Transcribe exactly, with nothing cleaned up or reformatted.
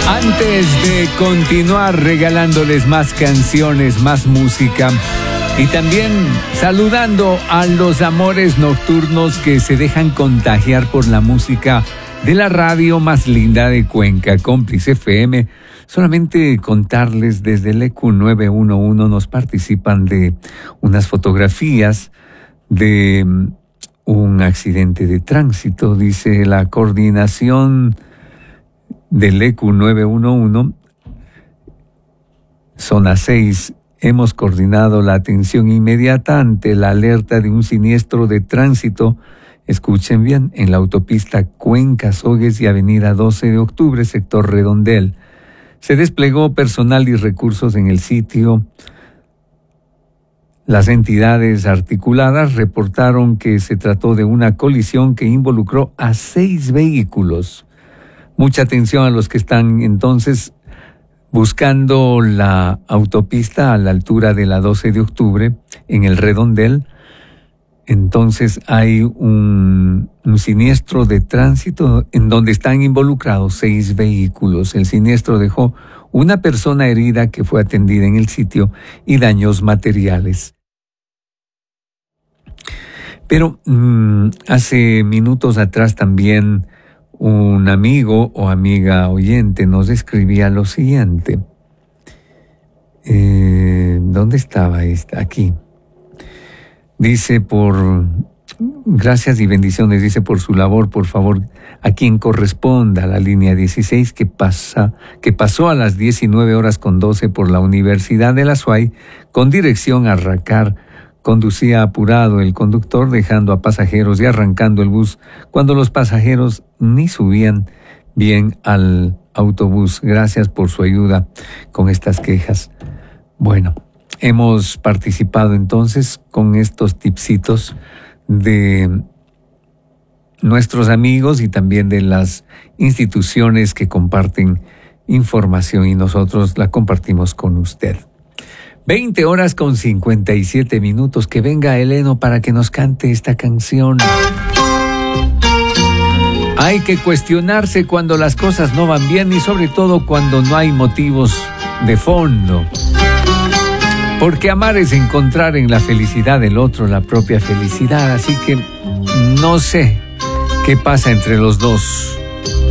Antes de continuar regalándoles más canciones, más música y también saludando a los amores nocturnos que se dejan contagiar por la música de la radio más linda de Cuenca, Cómplice F M, solamente contarles desde el E Q nueve uno uno nos participan de unas fotografías de un accidente de tránsito. Dice la coordinación del E Q nueve uno uno, zona seis, hemos coordinado la atención inmediata ante la alerta de un siniestro de tránsito, escuchen bien, en la autopista Cuenca-Sogues y avenida doce de octubre, sector Redondel. Se desplegó personal y recursos en el sitio. Las entidades articuladas reportaron que se trató de una colisión que involucró a seis vehículos. Mucha atención a los que están entonces buscando la autopista a la altura de la doce de octubre en el Redondel. Entonces hay un, un siniestro de tránsito en donde están involucrados seis vehículos. El siniestro dejó una persona herida que fue atendida en el sitio y daños materiales. Pero mmm, hace minutos atrás también un amigo o amiga oyente nos escribía lo siguiente. Eh, ¿Dónde estaba esta? Aquí. Dice por, gracias y bendiciones, dice por su labor, por favor, a quien corresponda la línea dieciséis que pasa, que pasó a las diecinueve horas con doce por la Universidad de la Suay con dirección a Racar. Conducía apurado el conductor, dejando a pasajeros y arrancando el bus cuando los pasajeros ni subían bien al autobús. Gracias por su ayuda con estas quejas. Bueno, hemos participado entonces con estos tipsitos de nuestros amigos y también de las instituciones que comparten información y nosotros la compartimos con usted. veinte horas con cincuenta y siete minutos. Que venga Eleno para que nos cante esta canción. Hay que cuestionarse cuando las cosas no van bien y sobre todo cuando no hay motivos de fondo. Porque amar es encontrar en la felicidad del otro la propia felicidad. Así que no sé qué pasa entre los dos.